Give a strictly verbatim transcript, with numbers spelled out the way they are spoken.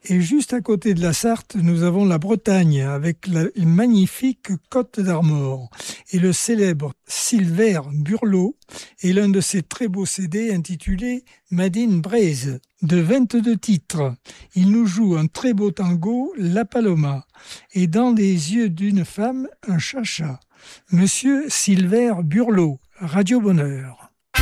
Et juste à côté de la Sarthe, nous avons la Bretagne avec la magnifique Côte d'Armor et le célèbre Silver Burlot et l'un de ses très beaux C D intitulé Made in Braise de vingt-deux titres. Il nous joue un très beau tango, La Paloma, et dans les yeux d'une femme, un chacha. Monsieur Silver Burlot, Radio Bonheur.